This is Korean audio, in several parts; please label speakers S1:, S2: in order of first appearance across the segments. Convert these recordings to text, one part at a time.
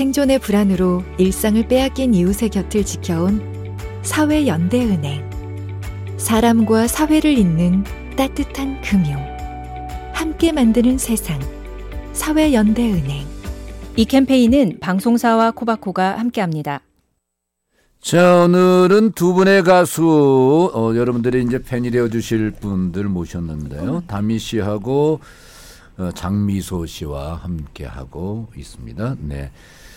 S1: 생존의 불안으로 일상을 빼앗긴 이웃의 곁을 지켜온 사회연대은행. 사람과 사회를 잇는 따뜻한 금융. 함께 만드는 세상. 사회연대은행.
S2: 이 캠페인은 방송사와 코바코가 함께합니다.
S3: 자, 오늘은 두 분의 가수, 여러분들이 이제 팬이 되어주실 분들 모셨는데요. 다미 씨하고 장미소 씨와 함께하고 있습니다. 네.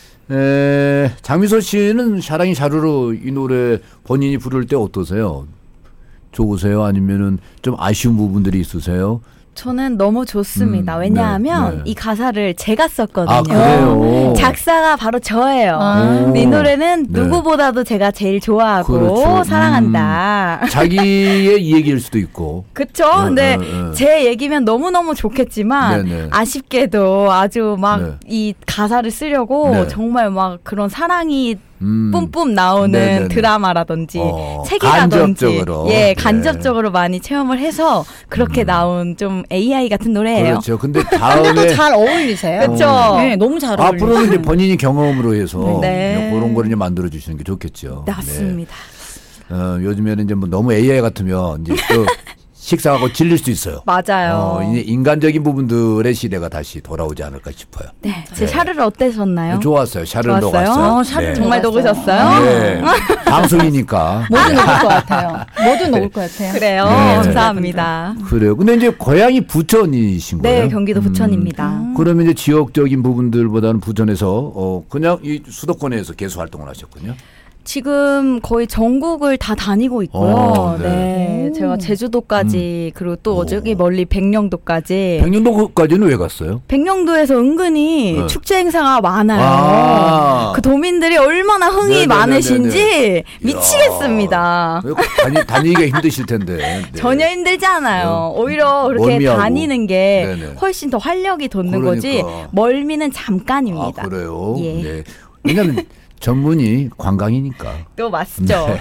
S3: 장미소 씨는 사랑이 자루로 이 노래 본인이 부를 때 어떠세요? 좋으세요? 아니면은 좀 아쉬운 부분들이 있으세요?
S4: 저는 너무 좋습니다. 왜냐하면
S3: 네.
S4: 이 가사를 제가 썼거든요.
S3: 아, 그래요?
S4: 작사가 바로 저예요. 이 노래는 누구보다도 제가 제일 좋아하고
S3: 그렇죠.
S4: 사랑한다.
S3: 자기의 이 얘기일 수도 있고.
S4: 그쵸? 근데 제 얘기면 너무너무 좋겠지만 아쉽게도 아주 막 이 가사를 쓰려고 정말 막 그런 사랑이 뿜뿜 나오는 드라마라든지 책이라든지
S3: 간접적으로.
S4: 간접적으로 많이 체험을 해서 그렇게 나온 좀 AI 같은 노래예요.
S3: 그렇죠. 근데 다음에
S5: 잘 어울리세요.
S4: 그렇죠.
S5: 네, 너무 잘 어울리세요.
S3: 앞으로는 이제 본인이 경험으로 해서 그런 거를 이제 만들어 주시는 게 좋겠죠.
S4: 맞습니다.
S3: 네. 요즘에는 이제 뭐 너무 AI 같으면 이제 또 식상하고 질릴 수 있어요.
S4: 맞아요.
S3: 이제 인간적인 부분들의 시대가 다시 돌아오지 않을까 싶어요.
S4: 네, 제 샤르르 어떠셨나요?
S3: 좋았어요. 샤르르 녹았어요.
S4: 샤르르 정말 녹으셨어요?
S3: 네. 방송이니까.
S5: 모두 녹을 것 같아요. 모두 녹을 것 같아요.
S4: 그래요. 감사합니다.
S3: 그래요. 근데 이제 고향이 부천이신 거예요?
S4: 네, 경기도 부천입니다.
S3: 그러면 이제 지역적인 부분들보다는 부천에서 그냥 이 수도권에서 계속 활동을 하셨군요.
S4: 지금 거의 전국을 다 다니고 있고요. 네, 제가 제주도까지 그리고 또 저기 멀리 백령도까지.
S3: 백령도까지는 왜 갔어요?
S4: 백령도에서 은근히 축제 행사가 많아요. 그 도민들이 얼마나 흥이 많으신지 미치겠습니다.
S3: 다니기가 힘드실 텐데. 네.
S4: 전혀 힘들지 않아요. 오히려 그렇게
S3: 멀미하고.
S4: 다니는 게 훨씬 더 활력이 돋는 거지 멀미는 잠깐입니다.
S3: 아, 그래요?
S4: 예.
S3: 네. 왜냐하면 전문이 관광이니까.
S4: 또 맞죠.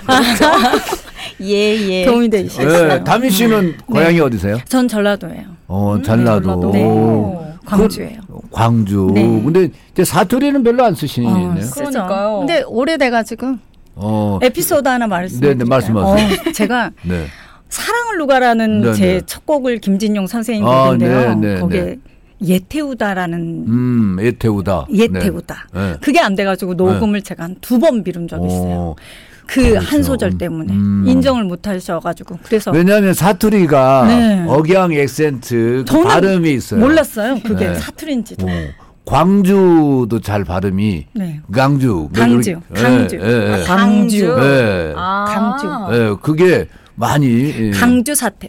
S4: 예.
S5: 도움이 되시겠어요.
S3: 네. 다미 씨는 고향이 어디세요?
S5: 전 전라도예요.
S3: 전라도.
S5: 네. 광주예요.
S3: 광주.
S5: 네.
S3: 근데 이제 사투리는 별로 안 쓰시네요.
S5: 그러니까요. 근데 오래돼가지고 에피소드 하나 말씀드릴까요?
S3: 네, 말씀하세요.
S5: 제가
S3: 네.
S5: 사랑을 누가라는 제 첫 곡을 김진용 선생님 곡인데요. 거기에 예태우다라는
S3: 예태우다.
S5: 네. 그게 안 돼가지고 녹음을 제가 한 2번 미룬 적이 있어요. 그 한 소절 때문에 인정을 못 하셔가지고 그래서
S3: 왜냐하면 사투리가 억양 액센트 그 발음이 있어요.
S5: 몰랐어요. 그게 사투리인지도.
S3: 광주도 잘 발음이 강주.
S5: 강주.
S3: 그게 많이
S5: 광주 사태.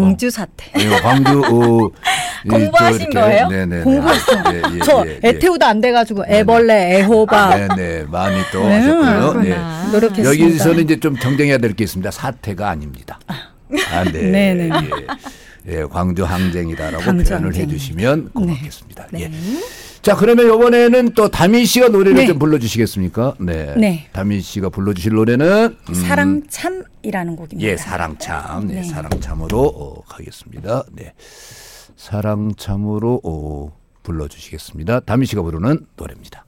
S4: 공부하신 거예요?
S3: 네네.
S5: 공부했어요. 저 애태우도 안 돼가지고 애벌레, 애호박.
S3: 네네 많이 또 하셨고요. 네.
S5: 노력했습니다.
S3: 여기서는 이제 좀 정정해야 될 게 있습니다. 사태가 아닙니다. 네. 예, 광주 항쟁이다라고 표현을 해주시면 고맙겠습니다. 예. 자, 그러면 이번에는 또 다미 씨가 노래를 좀 불러주시겠습니까? 네. 다미 씨가 불러주실 노래는
S5: 사랑참이라는 곡입니다.
S3: 예, 사랑참. 네, 사랑참으로 가겠습니다. 네, 사랑참으로 불러주시겠습니다. 다미 씨가 부르는 노래입니다.